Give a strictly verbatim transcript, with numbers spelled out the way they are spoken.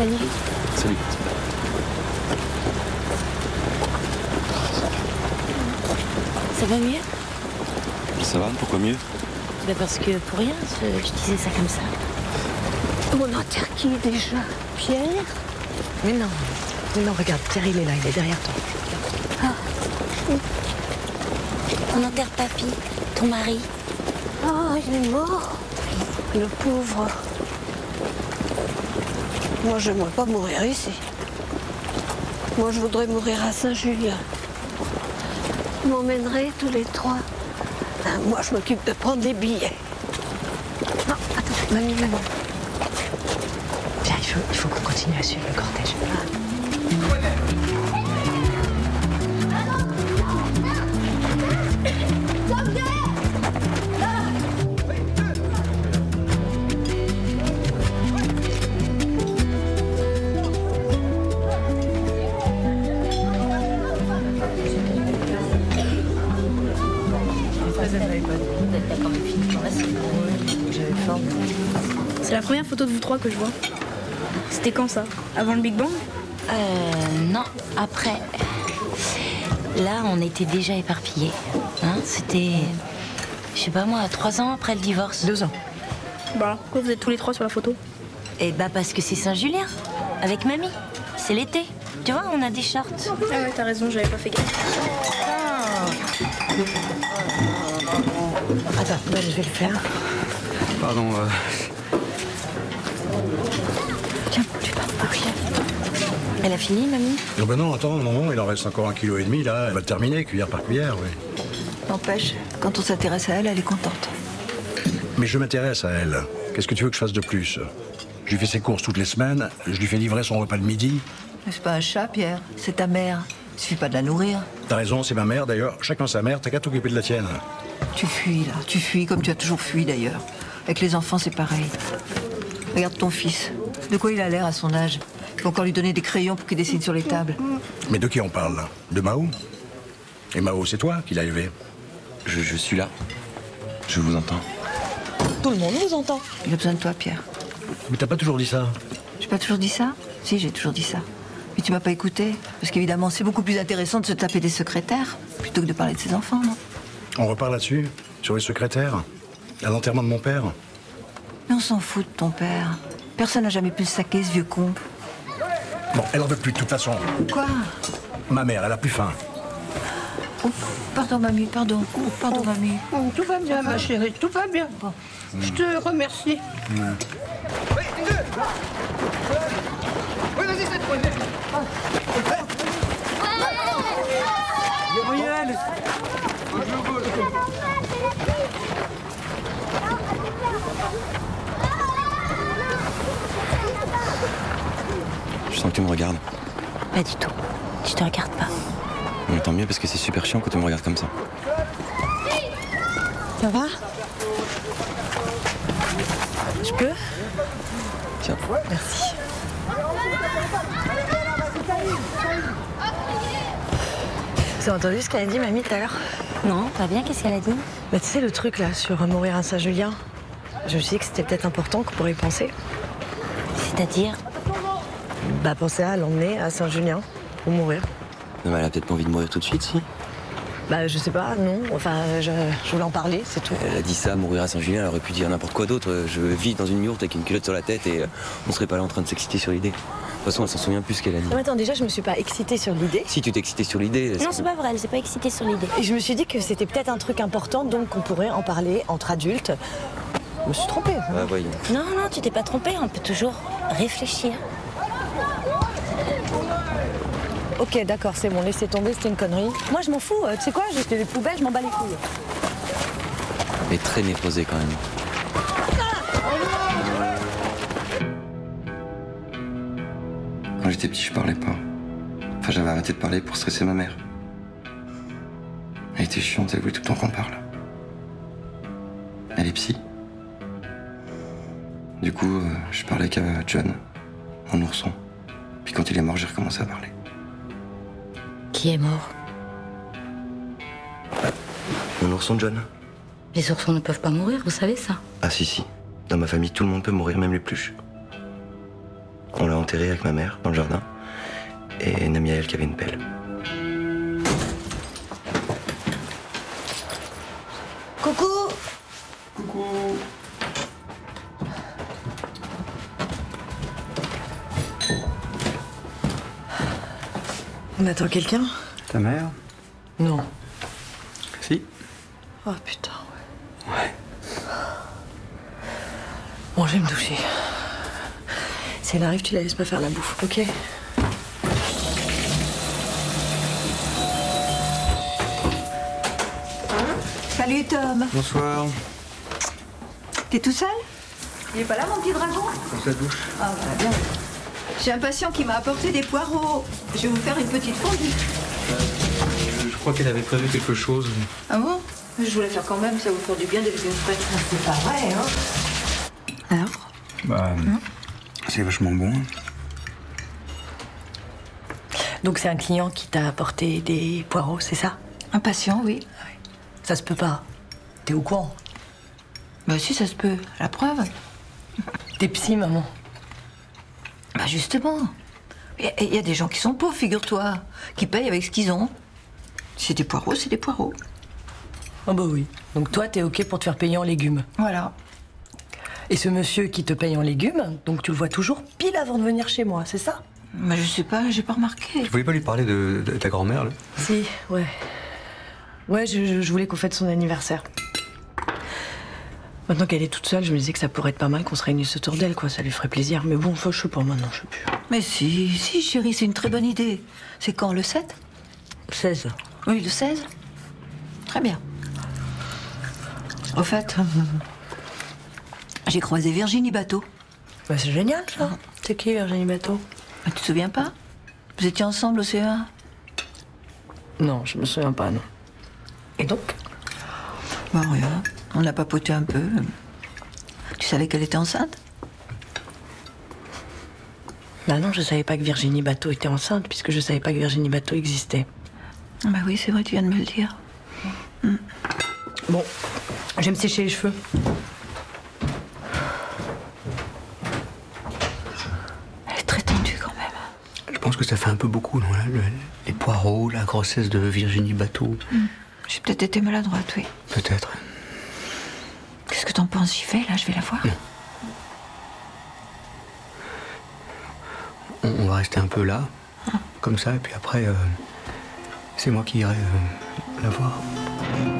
Salut. Salut. Ça va mieux? Ça va, pourquoi mieux? Bah parce que pour rien, je, je disais ça comme ça. On enterre qui déjà? Pierre? Mais non, mais non, regarde, Pierre il est là, il est derrière toi. Ah. On enterre papy, ton mari. Ah, il est mort. Le pauvre. Moi, je n'aimerais pas mourir ici. Moi, je voudrais mourir à Saint-Julien. Vous m'emmènerez tous les trois. Ah, moi, je m'occupe de prendre les billets. Non, attends, mamie, mamie. Viens, il faut, il faut qu'on continue à suivre le cortège. C'est la première photo de vous trois que je vois. C'était quand ça? Avant le Big Bang? Euh, non, après. Là, on était déjà éparpillés. Hein, c'était, je sais pas moi, trois ans après le divorce. Deux ans. Bah alors, pourquoi vous êtes tous les trois sur la photo? Et bah parce que c'est Saint-Julien, avec mamie. C'est l'été. Tu vois, on a des shorts. Ah ouais, t'as raison, j'avais pas fait gaffe. Attends, ben, je vais le faire. Pardon, euh... Tiens, tu parles pas, Pierre. Elle a fini, mamie? Non, ben non, attends, non, non, il en reste encore un kilo et demi, là. Elle va le terminer, cuillère par cuillère, oui. N'empêche, quand on s'intéresse à elle, elle est contente. Mais je m'intéresse à elle. Qu'est-ce que tu veux que je fasse de plus? Je lui fais ses courses toutes les semaines, je lui fais livrer son repas de midi. Mais c'est pas un chat, Pierre. C'est ta mère. Il suffit pas de la nourrir. T'as raison, c'est ma mère, d'ailleurs. Chacun sa mère, t'as qu'à t'occuper de la tienne. Tu fuis, là. Tu fuis comme tu as toujours fui, d'ailleurs. Avec les enfants, c'est pareil. Regarde ton fils. De quoi il a l'air à son âge? Il faut encore lui donner des crayons pour qu'il dessine sur les tables. Mais de qui on parle, là? De Mao? Et Mao, c'est toi qui l'as élevé? Je, je suis là. Je vous entends. Tout le monde vous entend. Il a besoin de toi, Pierre. Mais t'as pas toujours dit ça? J'ai pas toujours dit ça? Si, j'ai toujours dit ça. Mais tu m'as pas écouté. Parce qu'évidemment, c'est beaucoup plus intéressant de se taper des secrétaires plutôt que de parler de ses enfants, non? On repart là-dessus? Sur les secrétaires? À l'enterrement de mon père? Mais on s'en fout de ton père. Personne n'a jamais pu le saquer, ce vieux con. Bon, elle en veut plus, de toute façon. Quoi? Ma mère, elle a plus faim. Oh, pardon, mamie, pardon. Oh, pardon, mamie. Oh, tout va bien, ma chérie, tout va bien. Bon, je te remercie. Oui, une, deux. Oui, vas-y, cette fois. Gabriel! Je sens que tu me regardes. Pas du tout. Je te regarde pas. Mais tant mieux parce que c'est super chiant quand tu me regardes comme ça. Ça va? Je peux? Tiens. Merci. Vous avez entendu ce qu'elle a dit, mamie, tout à l'heure? Non, pas bien, qu'est-ce qu'elle a dit? Bah, tu sais, le truc, là, sur mourir à Saint-Julien. Je me suis dit que c'était peut-être important qu'on pourrait y penser. C'est-à-dire? Bah, penser à l'emmener à Saint-Julien pour mourir. Non, mais elle a peut-être pas envie de mourir tout de suite, si? Bah, je sais pas, non. Enfin, je, je voulais en parler, c'est tout. Elle a dit ça, mourir à Saint-Julien, elle aurait pu dire n'importe quoi d'autre. Je vis dans une yourte avec une culotte sur la tête et on serait pas là en train de s'exciter sur l'idée. De toute façon, elle s'en souvient plus ce qu'elle a dit. Non, attends, déjà, je me suis pas excitée sur l'idée. Si tu t'es excitée sur l'idée... Non, c'est pas vrai, elle s'est pas excitée sur l'idée. Et je me suis dit que c'était peut-être un truc important, donc qu'on pourrait en parler entre adultes. Je me suis trompée. Hein. Ah, voyons. Non, non, tu t'es pas trompée, on peut toujours réfléchir. Ok, d'accord, c'est bon, laissez tomber, c'était une connerie. Moi, je m'en fous, euh, tu sais quoi, j'étais les poubelles, je m'en bats les couilles. Mais très névrosée quand même. Quand j'étais petit, je parlais pas. Enfin, j'avais arrêté de parler pour stresser ma mère. Elle était chiante, elle voulait tout le temps qu'on parle. Elle est psy. Du coup, euh, je parlais qu'à John, mon ourson. Puis quand il est mort, j'ai recommencé à parler. Qui est mort? Mon ourson John. Les oursons ne peuvent pas mourir, vous savez ça? Ah si, si. Dans ma famille, tout le monde peut mourir, même les pluches. On l'a enterré avec ma mère dans le jardin. Et une amie à elle qui avait une pelle. Coucou. Coucou. On attend quelqu'un? Ta mère? Non. Si. Oh putain, ouais. Ouais. Bon, je vais me doucher. Si elle arrive, tu la laisses pas faire la bouffe, ok? Salut Tom. Bonsoir. T'es tout seul? Il est pas là mon petit dragon? Dans sa douche. Ah bah bien. J'ai un patient qui m'a apporté des poireaux. Je vais vous faire une petite fondue. Euh, je crois qu'elle avait prévu quelque chose. Ah bon? Je voulais faire quand même, ça va vous faire du bien des légumes frais. C'est pas vrai, hein? Alors? Bah, Hum? c'est vachement bon. Donc c'est un client qui t'a apporté des poireaux, c'est ça? Un patient, oui. Ça se peut pas. T'es au courant? Bah si, ça se peut. La preuve? T'es psy, maman. Bah justement. Il y, y a des gens qui sont pauvres, figure-toi, qui payent avec ce qu'ils ont. Si c'est des poireaux, c'est des poireaux. Oh bah oui. Donc toi, t'es ok pour te faire payer en légumes. Voilà. Et ce monsieur qui te paye en légumes, donc tu le vois toujours pile avant de venir chez moi, c'est ça? Mais je sais pas, j'ai pas remarqué. Tu voulais pas lui parler de, de ta grand-mère, là? Si, ouais. Ouais, je, je- je voulais qu'on fête son anniversaire. Maintenant qu'elle est toute seule, je me disais que ça pourrait être pas mal qu'on se réunisse autour d'elle, quoi. Ça lui ferait plaisir. Mais bon, faut, je sais pas maintenant, je sais plus. Mais si, si, chérie, c'est une très bonne idée. C'est quand, le sept? seize. Oui, le seize. Très bien. Au fait, j'ai croisé Virginie Bateau. Bah c'est génial, ça. C'est qui, Virginie Bateau? Tu te souviens pas? Vous étiez ensemble au C E un? Non, je me souviens pas, non. Et donc? Bah rien, on a papoté un peu. Tu savais qu'elle était enceinte? Bah non, je savais pas que Virginie Bateau était enceinte, puisque je savais pas que Virginie Bateau existait. Bah oui, c'est vrai, tu viens de me le dire. Bon, je vais me sécher les cheveux. Elle est très tendue quand même. Je pense que ça fait un peu beaucoup, non, là, le- les poireaux, la grossesse de Virginie Bateau. J'ai peut-être été maladroite, oui. Peut-être. Qu'est-ce que t'en penses? J'y vais, là, je vais la voir. On, on va rester un peu là, comme ça, et puis après, euh, c'est moi qui irai euh, la voir.